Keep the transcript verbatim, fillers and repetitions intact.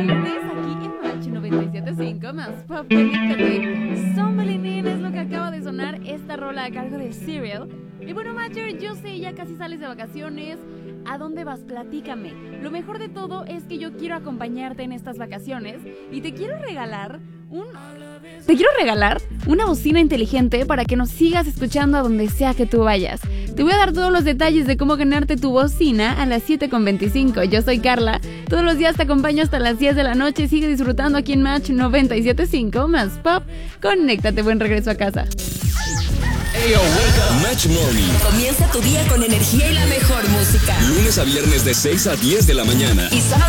Lunes aquí en Match noventa y siete punto cinco más pop, conéctate. Somebody Name es lo que acaba de sonar, esta rola a cargo de Serial. Y bueno, Matcher, yo sé, ya casi sales de vacaciones. ¿A dónde vas? Platícame. Lo mejor de todo es que yo quiero acompañarte en estas vacaciones y te quiero regalar un... Te quiero regalar una bocina inteligente para que nos sigas escuchando a donde sea que tú vayas. Te voy a dar todos los detalles de cómo ganarte tu bocina a las siete con veinticinco. Yo soy Carla. Todos los días te acompaño hasta las diez de la noche. Sigue disfrutando aquí en Match noventa y siete punto cinco más pop. Conéctate, buen regreso a casa. Hey, yo, wake up. Match Morning. Comienza tu día con energía y la mejor música. Lunes a viernes de seis a diez de la mañana. Y sábado